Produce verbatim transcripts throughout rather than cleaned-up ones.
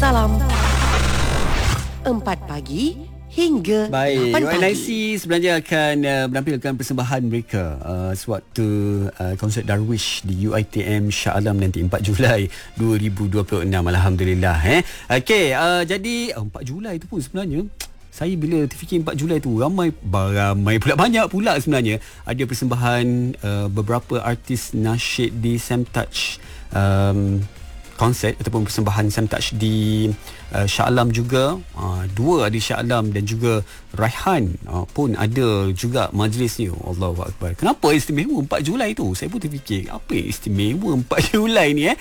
Salam. Empat pagi hingga Baik, lapan U N I C pagi. sebenarnya akan uh, menampilkan persembahan mereka uh, sewaktu uh, konsert Darwish di U I T M Shah Alam nanti empat Julai dua ribu dua puluh enam. Alhamdulillah eh. Okey, uh, jadi uh, empat Julai tu pun sebenarnya saya bila terfikir empat Julai tu ramai ramai pula banyak pula sebenarnya ada persembahan uh, beberapa artis nasyid di Samtouch um, konsert ataupun persembahan Samtouch di uh, Shah Alam juga. Uh, dua ada Shah Alam dan juga Raihan uh, pun ada juga majlisnya. Allahu Akbar. Kenapa istimewa empat Julai tu? Saya pun terfikir apa yang istimewa empat Julai ni eh?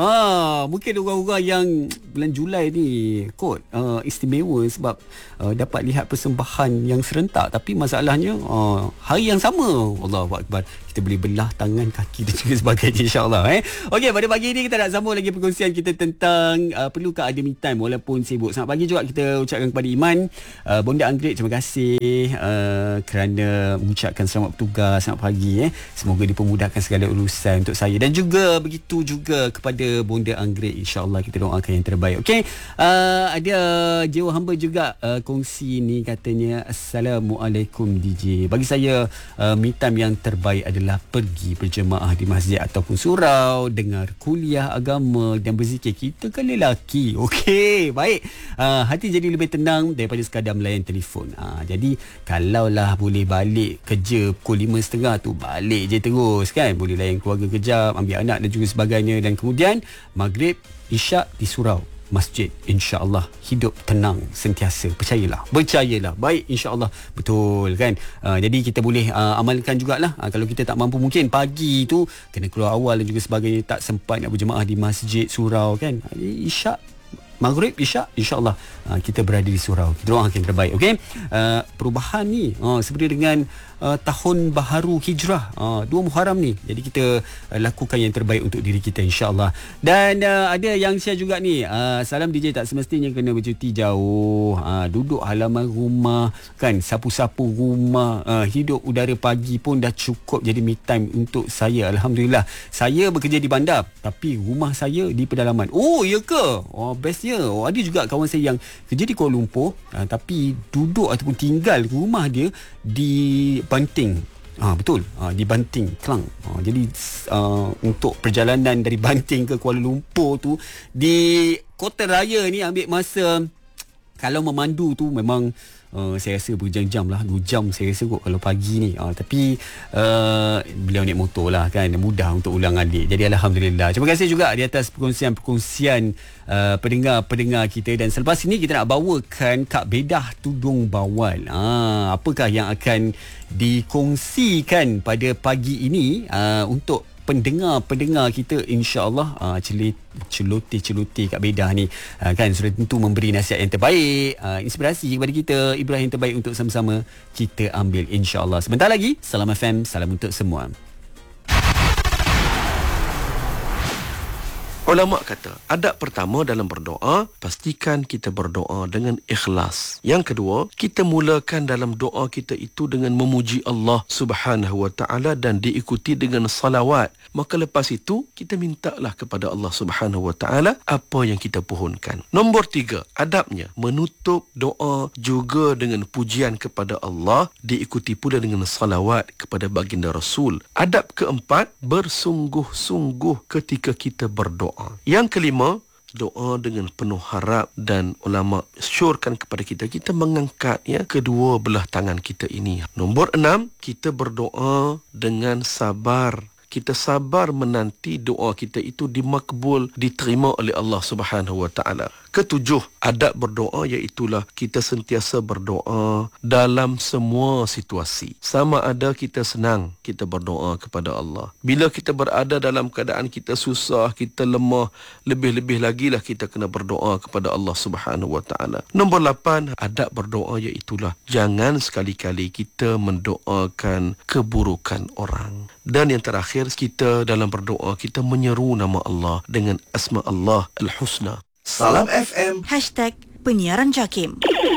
Ha, mungkin orang-orang yang bulan Julai ni kot uh, istimewa sebab uh, dapat lihat persembahan yang serentak, tapi masalahnya uh, hari yang sama. Allahu Akbar. Kita boleh belah tangan, kaki dan juga sebagainya, insya-Allah eh. Okey, pada pagi ni kita nak sambung lagi perkongsian kita tentang uh, perlukah ada me time walaupun sibuk. Selamat pagi juga kita ucapkan kepada Iman, uh, Bonda Anggrek, terima kasih uh, kerana mengucapkan selamat bertugas, selamat pagi eh. Semoga dipermudahkan segala urusan untuk saya dan juga begitu juga kepada Bonda Anggrek, insya-Allah kita doakan yang terbaik. Okey, uh, ada jiwa hamba juga uh, kongsi ni, katanya Assalamualaikum D J. Bagi saya uh, me time yang terbaik adalah pergi berjemaah di masjid ataupun surau, dengar kuliah agama dan berzikir. Kita kan lelaki. Okey, baik. Uh, hati jadi lebih tenang daripada sekadar melayan telefon. Uh, jadi kalaulah boleh balik kerja pukul lima tiga puluh tu, balik je terus kan. Boleh layan keluarga kejap, ambil anak dan juga sebagainya, dan kemudian maghrib, isyak di surau, masjid, insya-Allah hidup tenang sentiasa. Percayalah, percayalah. Baik, insya-Allah. Betul kan? Uh, jadi kita boleh uh, amalkan jugalah. Uh, kalau kita tak mampu, mungkin pagi tu kena keluar awal dan juga sebagainya, tak sempat nak berjemaah di masjid, surau kan. Jadi isyak, maghrib, isyak, insya-Allah uh, kita berada di surau. Kita doakan yang terbaik. Okey. Uh, perubahan ni uh, seperti dengan uh, tahun baharu hijrah, uh, dua Muharram ni. Jadi kita uh, lakukan yang terbaik untuk diri kita, insya-Allah. Dan uh, ada yang share juga ni, uh, salam D J, tak semestinya kena bercuti jauh. Uh, duduk halaman rumah kan, sapu-sapu rumah, uh, hidup udara pagi pun dah cukup jadi me time untuk saya. Alhamdulillah. Saya bekerja di bandar tapi rumah saya di pedalaman. Oh, ya ke? Oh, bestnya. Oh, ada juga kawan saya yang kerja di Kuala Lumpur uh, tapi duduk ataupun tinggal rumah dia di Banting. Ah, betul. Ah, di Banting, Kelang. Ah, jadi uh, untuk perjalanan dari Banting ke Kuala Lumpur tu di Kota Raya ni ambil masa, kalau memandu tu memang Uh, saya rasa berjam-jam lah, dua jam saya rasa kot kalau pagi ni. Uh, tapi uh, beliau naik motor lah kan, mudah untuk ulang alik. Jadi Alhamdulillah. Terima kasih juga di atas perkongsian-perkongsian uh, pendengar-pendengar kita. Dan selepas ini kita nak bawakan Kak Bedah Tudung Bawal. Uh, apakah yang akan dikongsikan pada pagi ini uh, untuk pendengar-pendengar kita, insya-Allah uh, celoteh-celoteh Kak Bedah ni uh, kan sudah tentu memberi nasihat yang terbaik, uh, inspirasi kepada kita, ibrah yang terbaik untuk sama-sama kita ambil, insya-Allah. Sebentar lagi Salam F M, salam untuk semua. Ulama kata, adab pertama dalam berdoa, pastikan kita berdoa dengan ikhlas. Yang kedua, kita mulakan dalam doa kita itu dengan memuji Allah Subhanahu wa taala dan diikuti dengan salawat. Maka lepas itu, kita mintalah kepada Allah Subhanahu wa taala apa yang kita pohonkan. Nombor tiga, adabnya menutup doa juga dengan pujian kepada Allah, diikuti pula dengan salawat kepada baginda Rasul. Adab keempat, bersungguh-sungguh ketika kita berdoa. Yang kelima, doa dengan penuh harap, dan ulama syorkan kepada kita, kita mengangkat ya kedua belah tangan kita ini. Nombor enam, kita berdoa dengan sabar. Kita sabar menanti doa kita itu dimakbul, diterima oleh Allah Subhanahu wa taala. Ketujuh, adab berdoa iaitulah kita sentiasa berdoa dalam semua situasi. Sama ada kita senang, kita berdoa kepada Allah. Bila kita berada dalam keadaan kita susah, kita lemah, lebih-lebih lagi lah kita kena berdoa kepada Allah Subhanahu wa taala. Nombor lapan, adab berdoa iaitulah jangan sekali-kali kita mendoakan keburukan orang. Dan yang terakhir, kita dalam berdoa kita menyeru nama Allah dengan asma Allah Al-Husna. Salam F M. Hashtag Penyiaran Jakim.